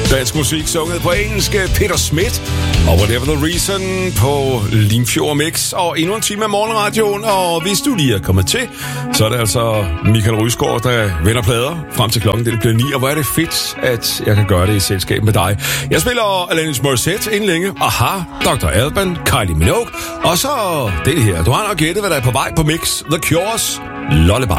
Dansk musik sunget på engelsk, Peter Smith og Whatever the Reason på Limfjord Mix. Og endnu en time af morgenradioen, og hvis du lige er kommet til, så er det altså Michael Rysgaard, der vender plader frem til klokken, det bliver 9. Og hvor er det fedt, at jeg kan gøre det i selskab med dig. Jeg spiller Alanis Morissette inden længe, Aha, Dr. Alban, Kylie Minogue, og så det her. Du har nok gættet, hvad der er på vej på Mix, The Cure's Lullaby.